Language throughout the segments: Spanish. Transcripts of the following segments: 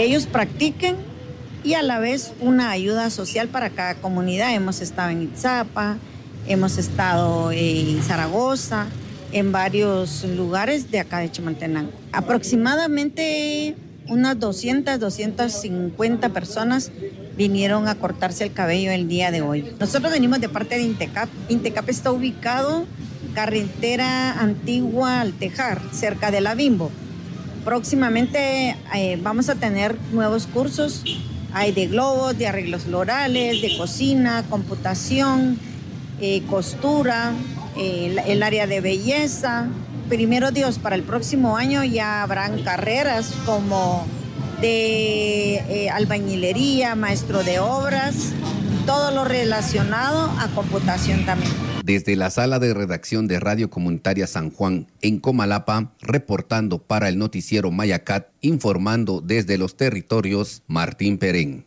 ellos practiquen y a la vez una ayuda social para cada comunidad. Hemos estado en Itzapa, hemos estado en Zaragoza, en varios lugares de acá de Chimaltenango. Aproximadamente unas 250 personas vinieron a cortarse el cabello el día de hoy. Nosotros venimos de parte de Intecap. Intecap está ubicado carretera antigua al Tejar, cerca de la Bimbo. Próximamente vamos a tener nuevos cursos. Hay de globos, de arreglos florales, de cocina, computación, costura, el área de belleza. Primero Dios, para el próximo año ya habrán carreras como de albañilería, maestro de obras, todo lo relacionado a computación también. Desde la sala de redacción de Radio Comunitaria San Juan, en Comalapa, reportando para el noticiero Mayacat, informando desde los territorios, Martín Perén.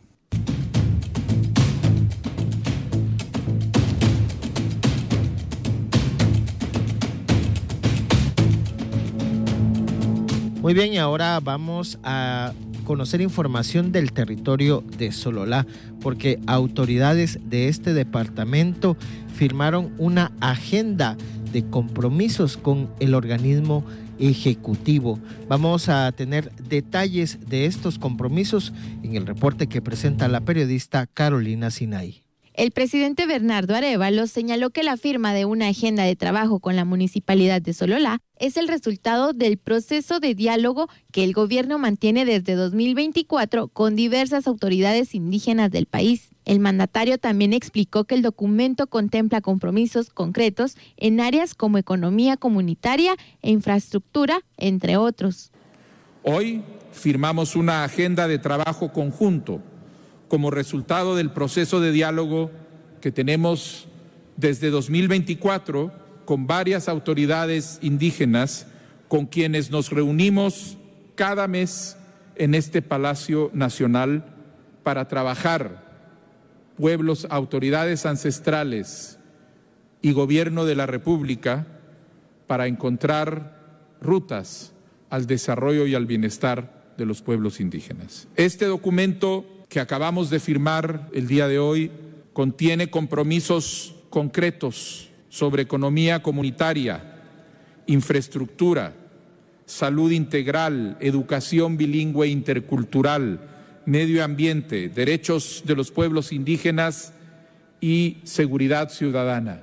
Muy bien, y ahora vamos a conocer información del territorio de Sololá, porque autoridades de este departamento firmaron una agenda de compromisos con el organismo ejecutivo. Vamos a tener detalles de estos compromisos en el reporte que presenta la periodista Carolina Sinay. El presidente Bernardo Arévalo señaló que la firma de una agenda de trabajo con la municipalidad de Sololá es el resultado del proceso de diálogo que el gobierno mantiene desde 2024 con diversas autoridades indígenas del país. El mandatario también explicó que el documento contempla compromisos concretos en áreas como economía comunitaria e infraestructura, entre otros. Hoy firmamos una agenda de trabajo conjunto como resultado del proceso de diálogo que tenemos desde 2024 con varias autoridades indígenas con quienes nos reunimos cada mes en este Palacio Nacional para trabajar pueblos, autoridades ancestrales y gobierno de la República para encontrar rutas al desarrollo y al bienestar de los pueblos indígenas. Este documento que acabamos de firmar el día de hoy contiene compromisos concretos sobre economía comunitaria, infraestructura, salud integral, educación bilingüe e intercultural, medio ambiente, derechos de los pueblos indígenas y seguridad ciudadana.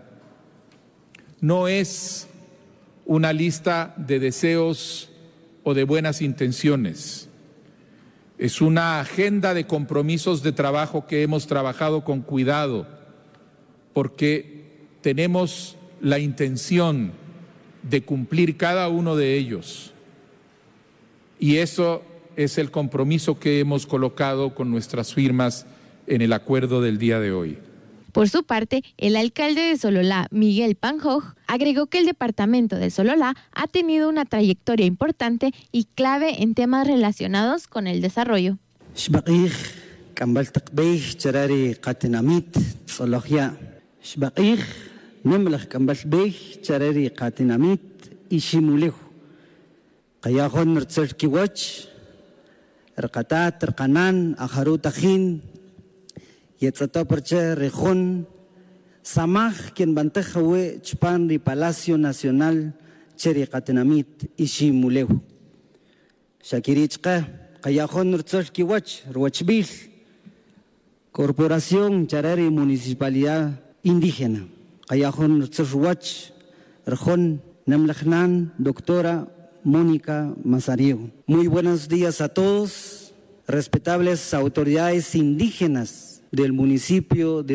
No es una lista de deseos o de buenas intenciones. Es una agenda de compromisos de trabajo que hemos trabajado con cuidado porque tenemos la intención de cumplir cada uno de ellos. Y eso es el compromiso que hemos colocado con nuestras firmas en el acuerdo del día de hoy. Por su parte, el alcalde de Sololá, Miguel Panjoj, agregó que el departamento de Sololá ha tenido una trayectoria importante y clave en temas relacionados con el desarrollo. Yetzatoperche Rejón Samaj quien bantejawe chpan di Palacio Nacional Cheri Catenamit Ishimuleu Shakirichka Kayajón Nurtzol Kiwach Ruachbil Corporación Charari Municipalidad Indígena Kayajón Nurtzol Ruach Rejón Nemlechnan Doctora Mónica Mazariego. Muy buenos días a todos, respetables autoridades indígenas del municipio de